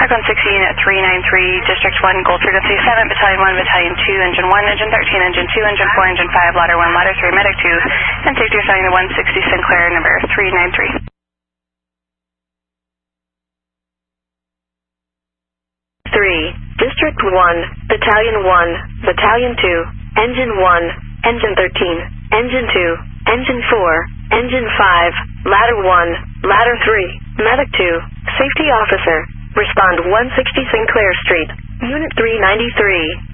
Contact 160, Unit 393, District 1, Gold Frequency 7, Battalion 1, Battalion 2, Engine 1, Engine 13, Engine 2, Engine 4, Engine 5, Ladder 1, Ladder 3, Medic 2, and safety assigned to 160 Sinclair, number 393. 3, District 1, Battalion 1, Battalion 2, Engine 1, Engine 13, Engine 2, Engine 4, Engine 5, Ladder 1, Ladder 3, Medic 2, Safety Officer, respond 160 Sinclair Street, Unit 393.